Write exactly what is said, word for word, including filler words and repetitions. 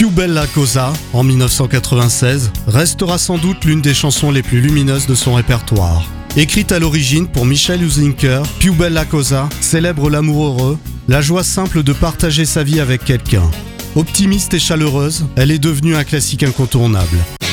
Più bella cosa, en dix-neuf cent quatre-vingt-seize, restera sans doute l'une des chansons les plus lumineuses de son répertoire. Écrite à l'origine pour Michel Husinker, Più bella cosa célèbre l'amour heureux, la joie simple de partager sa vie avec quelqu'un. Optimiste et chaleureuse, elle est devenue un classique incontournable.